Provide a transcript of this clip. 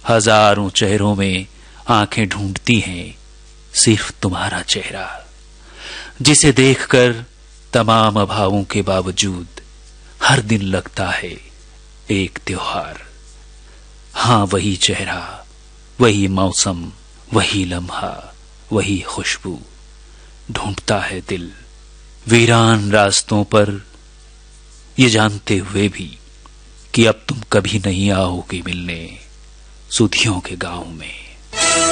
हजारों चेहरों में आंखें ढूंढती हैं सिर्फ तुम्हारा चेहरा, जिसे देखकर तमाम अभावों के बावजूद हर दिन लगता है एक त्योहार। हाँ, वही चेहरा, वही मौसम, वही लम्हा, वही खुशबू ढूंढता है दिल वीरान रास्तों पर, ये जानते हुए भी कि अब तुम कभी नहीं आओगे मिलने सुधियों के गांव में।